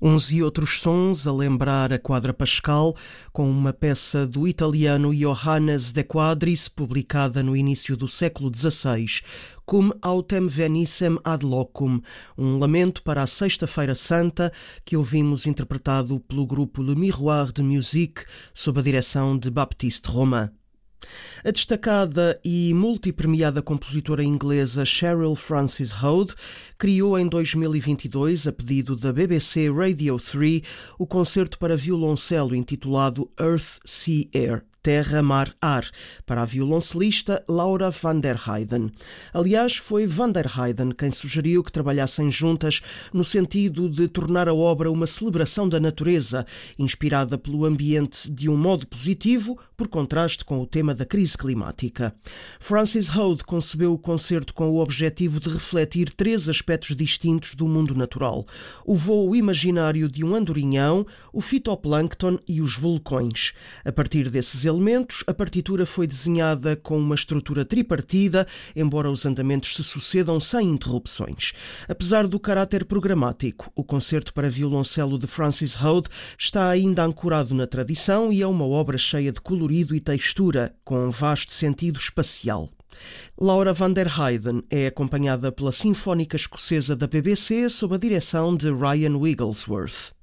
Uns e outros sons a lembrar a Quadra Pascal, com uma peça do italiano Johannes de Quadris, publicada no início do século XVI, Cum autem venissem ad locum, um lamento para a Sexta-feira Santa, que ouvimos interpretado pelo grupo Le Miroir de Musique, sob a direção de Baptiste Romain. A destacada e multipremiada compositora inglesa Cheryl Frances Hode criou em 2022, a pedido da BBC Radio 3, o concerto para violoncelo intitulado Earth, Sea, Air. Terra, Mar, Ar, para a violoncelista Laura van der Heyden. Aliás, foi van der Heyden quem sugeriu que trabalhassem juntas no sentido de tornar a obra uma celebração da natureza, inspirada pelo ambiente de um modo positivo, por contraste com o tema da crise climática. Frances Hode concebeu o concerto com o objetivo de refletir 3 aspectos distintos do mundo natural: o voo imaginário de um andorinhão, o fitoplâncton e os vulcões. A partir desses elementos, a partitura foi desenhada com uma estrutura tripartida, embora os andamentos se sucedam sem interrupções. Apesar do caráter programático, o concerto para violoncelo de Frances Hode está ainda ancorado na tradição e é uma obra cheia de colorido e textura, com um vasto sentido espacial. Laura van der Heyden é acompanhada pela Sinfónica Escocesa da BBC sob a direção de Ryan Wigglesworth.